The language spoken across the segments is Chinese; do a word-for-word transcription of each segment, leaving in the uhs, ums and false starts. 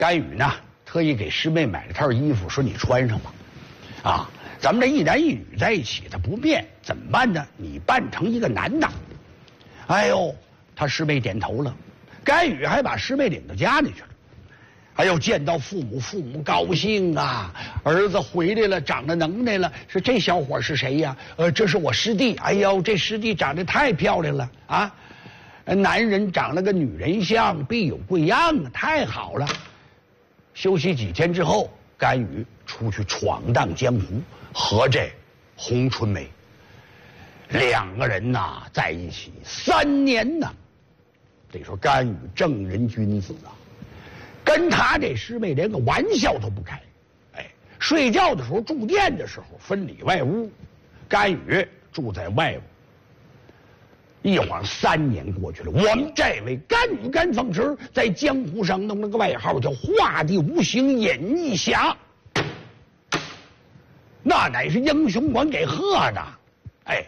甘宇呢，特意给师妹买了套衣服，说你穿上吧。啊，咱们这一男一女在一起，他不变，怎么办呢？你扮成一个男的。哎呦，他师妹点头了，甘宇还把师妹领到家里去了。哎呦，见到父母，父母高兴啊！儿子回来了，长了能耐了。说这小伙是谁呀？呃，这是我师弟。哎呦，这师弟长得太漂亮了啊！男人长了个女人相，必有贵样啊，太好了。休息几天之后，甘宇出去闯荡江湖，和这洪春梅两个人呐在一起三年呐。得说甘宇正人君子啊。跟他这师妹连个玩笑都不开，哎，睡觉的时候住店的时候分里外屋，甘宇住在外屋。一晃三年过去了，我们这位甘宇甘凤池在江湖上弄了个外号叫画地无形隐逸侠，那乃是英雄馆给贺的。哎，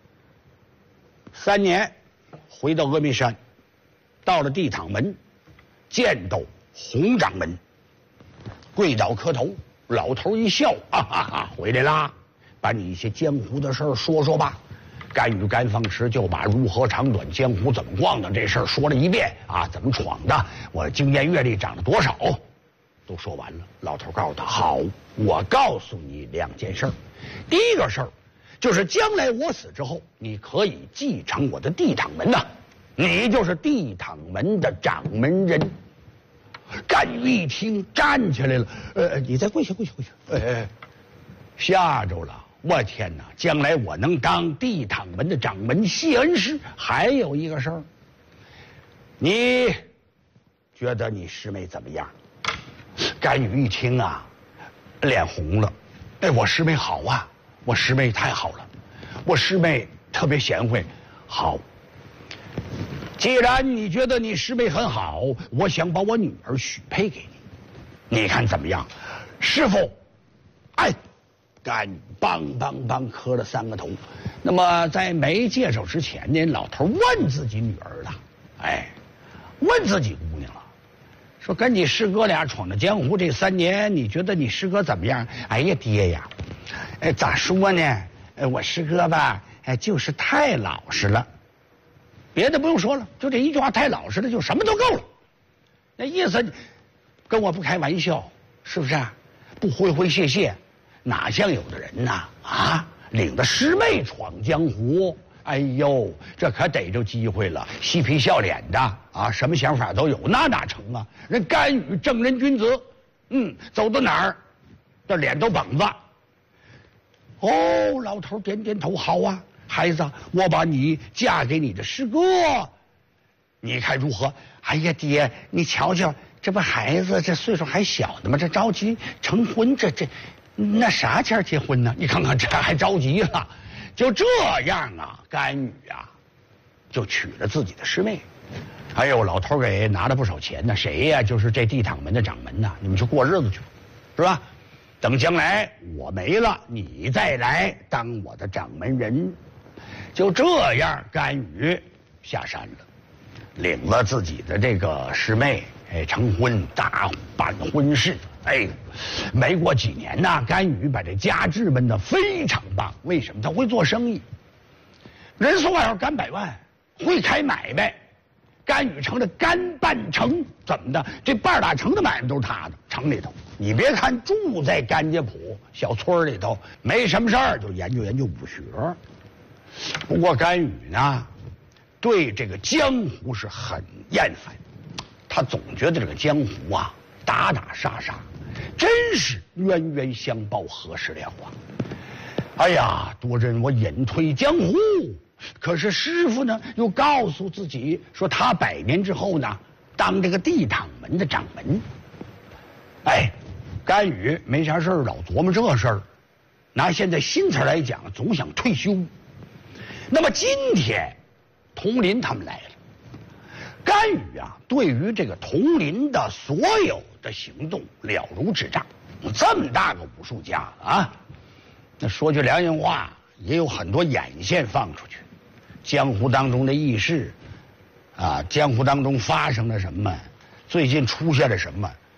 三年回到峨眉山，到了地躺门，见到洪掌门，跪倒磕头。老头一笑，哈哈哈，回来啦，把你一些江湖的事儿说说吧。甘宇甘凤池就把如何长短、江湖怎么逛的这事儿说了一遍啊，怎么闯的，我经验阅历长了多少，都说完了。老头告诉他：好，我告诉你两件事儿。第一个事儿就是将来我死之后，你可以继承我的地躺门呐，你就是地躺门的掌门人。甘宇一听站起来了，呃，你再跪下跪下跪下，呃，吓着了。我天哪！将来我能当地躺门的掌门谢恩师。还有一个事儿，你觉得你师妹怎么样？甘宇一听啊，脸红了。哎，我师妹好啊，我师妹太好了，我师妹特别贤惠。好，既然你觉得你师妹很好，我想把我女儿许配给你，你看怎么样？师傅，哎。甘宇梆梆梆磕了三个头。那么在没介绍之前呢，老头问自己女儿了，哎，问自己姑娘了，说跟你师哥俩闯着江湖这三年，你觉得你师哥怎么样？哎呀，爹呀，哎，咋说呢？哎，我师哥吧，哎，就是太老实了。别的不用说了，就这一句话，太老实了，就什么都够了。那意思，跟我不开玩笑，是不是啊？不挥挥谢谢。哪像有的人呐啊，领着师妹闯江湖，哎呦，这可逮着机会了，嬉皮笑脸的啊，什么想法都有，那哪成啊？人甘宇正人君子，嗯，走到哪儿，这脸都绷子。哦，老头点点头，好啊，孩子，我把你嫁给你的师哥，你看如何？哎呀，爹，你瞧瞧，这不孩子这岁数还小呢吗？这着急成婚，这这。那啥前结婚呢？你看看这还着急了，就这样啊，甘宇啊，就娶了自己的师妹。哎呦，老头给拿了不少钱呢。谁呀？就是这地躺门的掌门呐，你们去过日子去，是吧？等将来我没了，你再来当我的掌门人。就这样，甘宇下山了，领了自己的这个师妹，哎，成婚，大办婚事。哎，没过几年呐，甘宇把这家治办得非常棒。为什么？他会做生意，人送外号甘百万，会开买卖。甘宇成了甘办城，怎么的？这半拉城的买卖都是他的。城里头，你别看住在甘家堡小村里头，没什么事儿就研究研究武学。不过甘宇呢，对这个江湖是很厌烦，他总觉得这个江湖啊，打打杀杀，真是冤冤相报何时了啊！哎呀，多人我隐退江湖，可是师傅呢又告诉自己说他百年之后呢当这个地躺门的掌门。哎，甘宇没啥事儿老琢磨这事儿，拿现在新词来讲，总想退休。那么今天佟林他们来了，甘宇啊对于这个佟林的所有的行动了如指掌。这么大个武术家啊，那说句良心话，也有很多眼线放出去，江湖当中的轶事啊，江湖当中发生了什么，最近出现了什么，